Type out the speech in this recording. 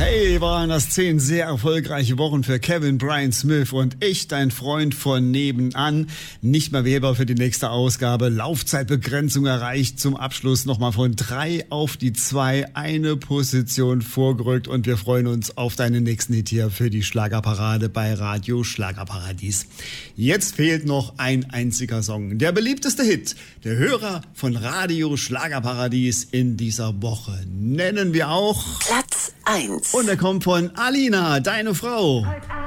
Hey, waren das 10 sehr erfolgreiche Wochen für Kevin Brian Smith und ich, dein Freund von nebenan. Nicht mehr wählbar für die nächste Ausgabe. Laufzeitbegrenzung erreicht. Zum Abschluss nochmal von 3 auf die 2. Eine Position vorgerückt und wir freuen uns auf deinen nächsten Hit hier für die Schlagerparade bei Radio Schlagerparadies. Jetzt fehlt noch ein einziger Song. Der beliebteste Hit der Hörer von Radio Schlagerparadies in dieser Woche nennen wir auch Platz 1. Und er kommt von Alina, deine Frau. Heute